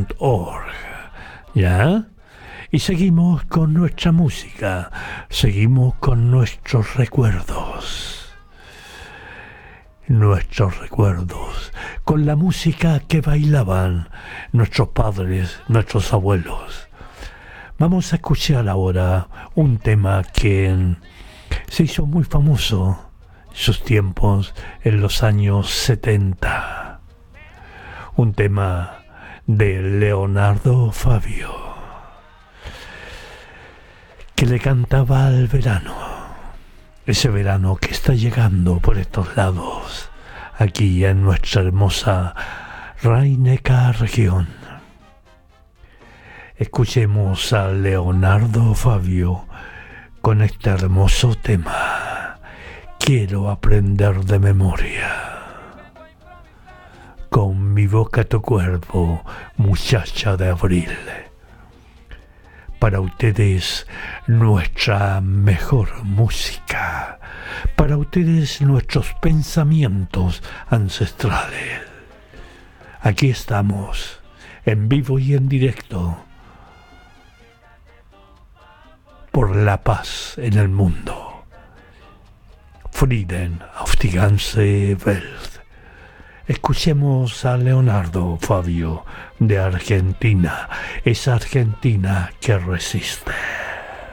www.radiomaria.org. ¿Ya? Y seguimos con nuestra música, seguimos con nuestros recuerdos, con la música que bailaban nuestros padres, nuestros abuelos. Vamos a escuchar ahora un tema que se hizo muy famoso en sus tiempos, en los años 70. Un tema de Leonardo Fabio, que le cantaba al verano, ese verano que está llegando por estos lados, aquí en nuestra hermosa Rhein-Neckar-Región. Escuchemos a Leonardo Fabio con este hermoso tema. Quiero aprender de memoria. Con mi boca tu cuerpo, muchacha de abril. Para ustedes nuestra mejor música, para ustedes nuestros pensamientos ancestrales. Aquí estamos, en vivo y en directo, por la paz en el mundo. Frieden auf die ganze Welt. Escuchemos a Leonardo Fabio de Argentina, esa Argentina que resiste.